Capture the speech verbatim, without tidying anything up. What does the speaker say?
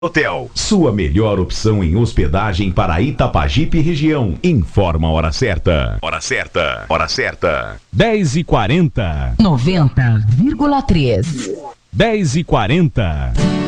Hotel, sua melhor opção em hospedagem para Itapajipe e região. Informa a hora certa. Hora certa. Hora certa. dez e quarenta. noventa vírgula três. dez e quarenta.